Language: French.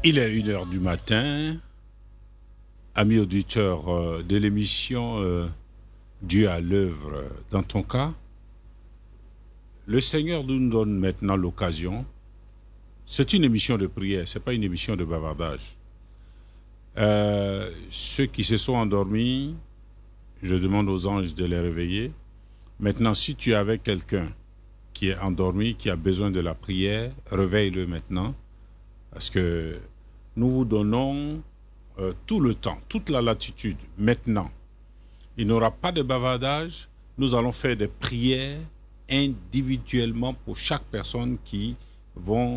Il est 1h du matin, amis auditeurs de l'émission Dieu à l'œuvre dans ton cas. Le Seigneur nous donne maintenant l'occasion. C'est une émission de prière, ce n'est pas une émission de bavardage. Ceux qui se sont endormis, je demande aux anges de les réveiller. Maintenant, si tu es avec quelqu'un qui est endormi, qui a besoin de la prière, réveille-le maintenant, parce que nous vous donnons tout le temps, toute la latitude. Maintenant, il n'y aura pas de bavardage. Nous allons faire des prières individuellement pour chaque personne qui vont